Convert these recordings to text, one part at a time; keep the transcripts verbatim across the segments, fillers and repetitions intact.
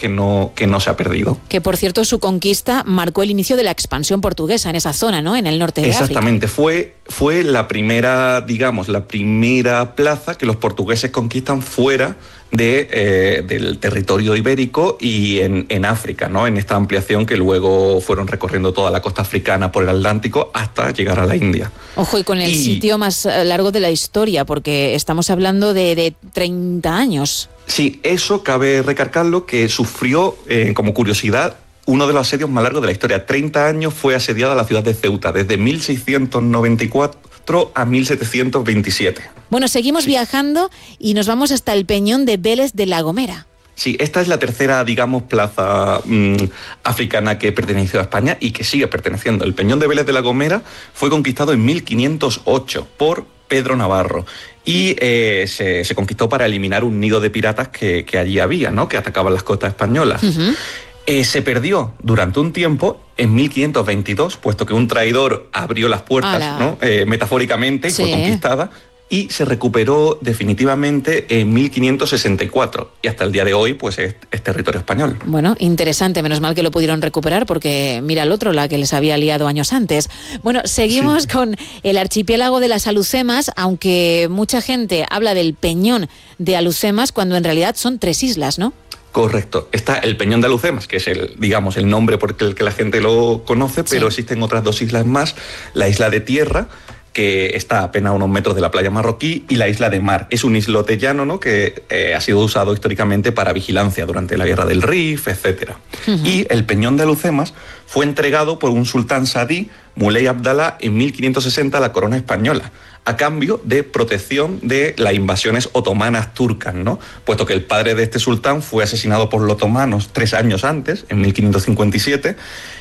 que no, que no se ha perdido. Que, por cierto, su conquista marcó el inicio de la expansión portuguesa en esa zona, ¿no? En el norte de África. Exactamente, fue, fue la primera, digamos, la primera plaza que los portugueses conquistan fuera de, eh, del territorio ibérico y en, en África, ¿no? En esta ampliación que luego fueron recorriendo toda la costa africana por el Atlántico hasta llegar a la India. Ojo, y con el y... sitio más largo de la historia, porque estamos hablando de, de treinta años. Sí, eso cabe recalcarlo, que sufrió, eh, como curiosidad, uno de los asedios más largos de la historia. treinta años fue asediada la ciudad de Ceuta, desde mil seiscientos noventa y cuatro a mil setecientos veintisiete. Bueno, seguimos sí. viajando y nos vamos hasta el Peñón de Vélez de la Gomera. Sí, esta es la tercera, digamos, plaza mmm, africana que perteneció a España y que sigue perteneciendo. El Peñón de Vélez de la Gomera fue conquistado en mil quinientos ocho por Pedro Navarro y eh, se, se conquistó para eliminar un nido de piratas que, que allí había, ¿no? Que atacaban las costas españolas. Uh-huh. Eh, se perdió durante un tiempo en mil quinientos veintidós, puesto que un traidor abrió las puertas, ¿no? eh, metafóricamente, y sí. fue conquistada, y se recuperó definitivamente en mil quinientos sesenta y cuatro, y hasta el día de hoy pues es, es territorio español. Bueno, interesante, menos mal que lo pudieron recuperar, porque mira el otro, la que les había liado años antes. Bueno, seguimos sí. con el archipiélago de las Alhucemas, aunque mucha gente habla del Peñón de Alhucemas, cuando en realidad son tres islas, ¿no? Correcto. Está el Peñón de Alhucemas, que es el, digamos, el nombre por el que la gente lo conoce, pero sí. existen otras dos islas más, la isla de Tierra, que está a apenas unos metros de la playa marroquí, y la isla de Mar. Es un islote llano, ¿no?, que eh, ha sido usado históricamente para vigilancia durante la guerra del Rif, etcétera. Uh-huh. Y el Peñón de Alhucemas fue entregado por un sultán sadí, Muley Abdalá, en mil quinientos sesenta a la corona española, a cambio de protección de las invasiones otomanas turcas, ¿no? Puesto que el padre de este sultán fue asesinado por los otomanos tres años antes, en mil quinientos cincuenta y siete,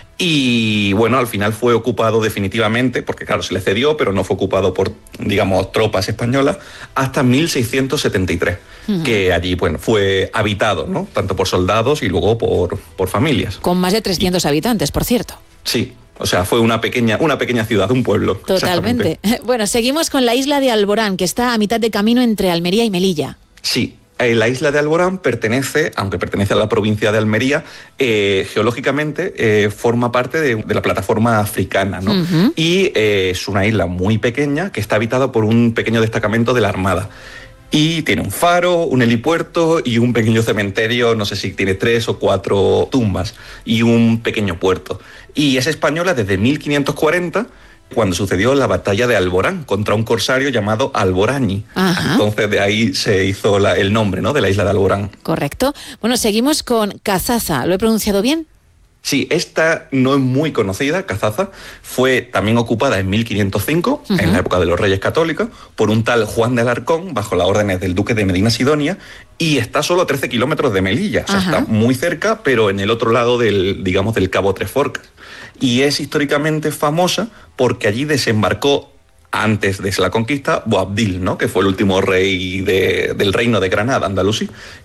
y bueno, al final fue ocupado definitivamente, porque claro, se le cedió, pero no fue ocupado por, digamos, tropas españolas, hasta mil seiscientos setenta y tres, uh-huh. que allí, bueno, fue habitado, ¿no?, tanto por soldados y luego por, por familias. Con más de trescientos y, habitantes, por cierto. Sí. O sea, fue una pequeña, una pequeña ciudad, un pueblo. Totalmente. Bueno, seguimos con la isla de Alborán, que está a mitad de camino entre Almería y Melilla. Sí. La isla de Alborán pertenece, aunque pertenece a la provincia de Almería, eh, geológicamente eh, forma parte de, de la plataforma africana, ¿no? Uh-huh. Y eh, es una isla muy pequeña que está habitada por un pequeño destacamento de la Armada. Y tiene un faro, un helipuerto y un pequeño cementerio, no sé si tiene tres o cuatro tumbas, y un pequeño puerto. Y es española desde mil quinientos cuarenta, cuando sucedió la batalla de Alborán contra un corsario llamado Alborañi. Ajá. Entonces de ahí se hizo la, el nombre, ¿no?, de la isla de Alborán. Correcto. Bueno, seguimos con Cazaza. ¿Lo he pronunciado bien? Sí, esta no es muy conocida, Cazaza. Fue también ocupada en mil quinientos cinco, uh-huh. en la época de los Reyes Católicos, por un tal Juan de Alarcón, bajo las órdenes del duque de Medina Sidonia, y está solo a trece kilómetros de Melilla. O sea, uh-huh. está muy cerca, pero en el otro lado del, digamos, del Cabo Tres Forcas. Y es históricamente famosa porque allí desembarcó, antes de la conquista, Boabdil, ¿no?, que fue el último rey de, del reino de Granada, Andalusí.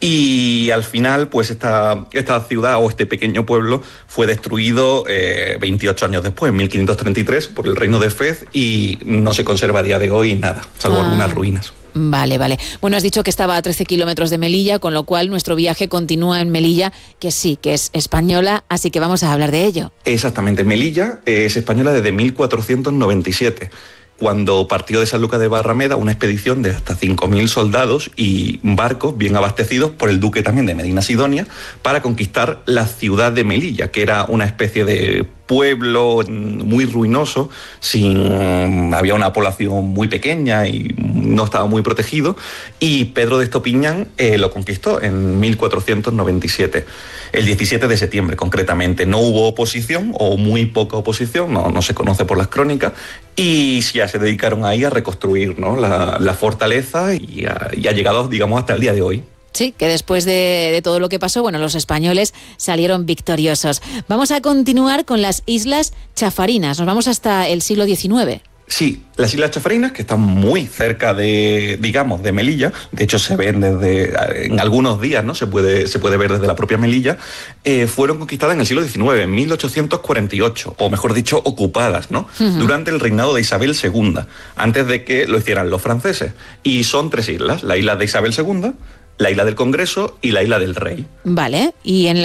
Y al final, pues esta, esta ciudad o este pequeño pueblo fue destruido eh, veintiocho años después, en mil quinientos treinta y tres, por el reino de Fez, y no se conserva a día de hoy nada, salvo ah. algunas ruinas. Vale, vale. Bueno, has dicho que estaba a trece kilómetros de Melilla, con lo cual nuestro viaje continúa en Melilla, que sí, que es española, así que vamos a hablar de ello. Exactamente. Melilla es española desde mil cuatrocientos noventa y siete. Cuando partió de Sanlúcar de Barrameda una expedición de hasta cinco mil soldados y barcos bien abastecidos por el duque también de Medina Sidonia para conquistar la ciudad de Melilla, que era una especie de pueblo muy ruinoso, sin, había una población muy pequeña y no estaba muy protegido, y Pedro de Estopiñán eh, lo conquistó en mil cuatrocientos noventa y siete, el diecisiete de septiembre concretamente. No hubo oposición, o muy poca oposición, no, no se conoce por las crónicas, y ya se dedicaron ahí a reconstruir, ¿no?, la, la fortaleza, y ha, y ha llegado, digamos, hasta el día de hoy. Sí, que después de, de todo lo que pasó, bueno, los españoles salieron victoriosos. Vamos a continuar con las Islas Chafarinas. Nos vamos hasta el siglo diecinueve. Sí, las Islas Chafarinas, que están muy cerca de, digamos, de Melilla, de hecho se ven desde, en algunos días, ¿no?, se puede, se puede ver desde la propia Melilla, eh, fueron conquistadas en el siglo diecinueve, en mil ochocientos cuarenta y ocho, o mejor dicho, ocupadas, ¿no?, uh-huh. durante el reinado de Isabel segunda, antes de que lo hicieran los franceses. Y son tres islas, la isla de Isabel segunda, la isla del Congreso y la isla del Rey. Vale, y en la